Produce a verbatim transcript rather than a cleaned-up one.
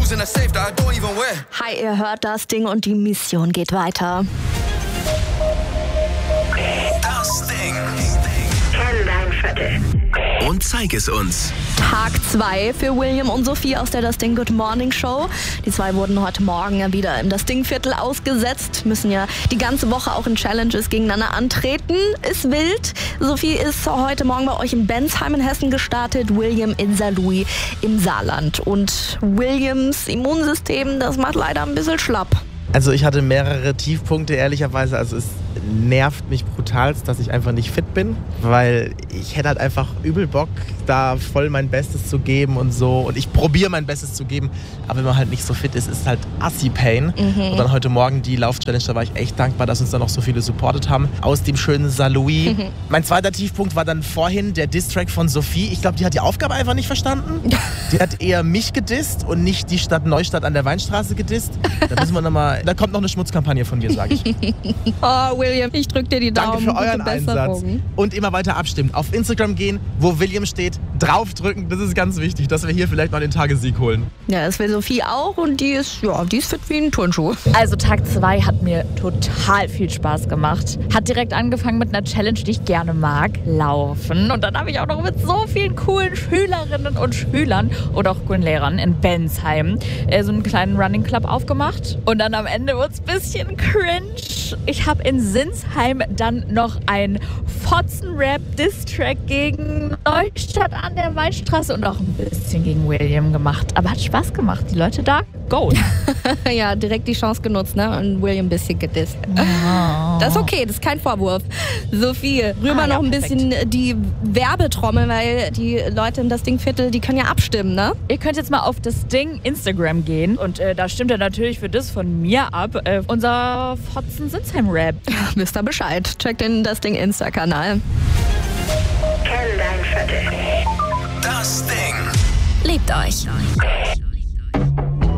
Hi, ihr hört das Ding und die Mission geht weiter. Das Ding. Kenn dein Viertel. Und zeig es uns. Tag zwei für William und Sophie aus der Das Ding Good Morning Show. Die zwei wurden heute Morgen ja wieder im Das Ding Viertel ausgesetzt, müssen ja die ganze Woche auch in Challenges gegeneinander antreten. Ist wild. Sophie ist heute Morgen bei euch in Bensheim in Hessen gestartet, William in Saarlouis im Saarland. Und Williams Immunsystem, das macht leider ein bisschen schlapp. Also ich hatte mehrere Tiefpunkte, ehrlicherweise. Also es nervt mich brutalst, dass ich einfach nicht fit bin, weil ich hätte halt einfach übel Bock, da voll mein Bestes zu geben und so. Und ich probiere mein Bestes zu geben, aber wenn man halt nicht so fit ist, ist es halt Assi-Pain. Mhm. Und dann heute Morgen die Lauf-Challenge, da war ich echt dankbar, dass uns da noch so viele supportet haben. Aus dem schönen Saarlouis. Mhm. Mein zweiter Tiefpunkt war dann vorhin der Diss-Track von Sophie. Ich glaube, die hat die Aufgabe einfach nicht verstanden. Die hat eher mich gedisst und nicht die Stadt Neustadt an der Weinstraße gedisst. Da müssen wir noch mal, da kommt noch eine Schmutzkampagne von mir, sage ich. Oh, William, ich drück dir die Daumen. Danke für euren Einsatz. Und immer weiter abstimmen. Auf Instagram gehen, wo William steht, draufdrücken. Das ist ganz wichtig, dass wir hier vielleicht mal den Tagessieg holen. Ja, das will Sophie auch und die ist, ja, die ist fit wie ein Turnschuh. Also Tag zwei hat mir total viel Spaß gemacht. Hat direkt angefangen mit einer Challenge, die ich gerne mag, Laufen. Und dann habe ich auch noch mit so vielen coolen Schülerinnen und Schülern oder auch coolen Lehrern in Bensheim äh, so einen kleinen Running Club aufgemacht. Und dann am Ende wurde es ein bisschen cringe. Ich habe in Sinsheim dann noch ein Fotzen-Rap-Diss-Track gegen Neustadt an der Weinstraße und auch ein bisschen gegen William gemacht. Aber hat Spaß gemacht. Die Leute da, go. Ja, direkt die Chance genutzt, ne? Und William ein bisschen gedisst. Oh. Das ist okay, das ist kein Vorwurf. Sophie, rüber ah, noch ja, ein bisschen die Werbetrommel, weil die Leute in Das Ding Viertel, die können ja abstimmen, ne? Ihr könnt jetzt mal auf Das Ding Instagram gehen und äh, da stimmt er natürlich für das von mir ab. Äh, unser Fotzen-Sinsheim-Rap. Wisst ihr Bescheid. Checkt den Das Ding Insta-Kanal. Kenn dein Viertel. Das Ding. Liebt euch.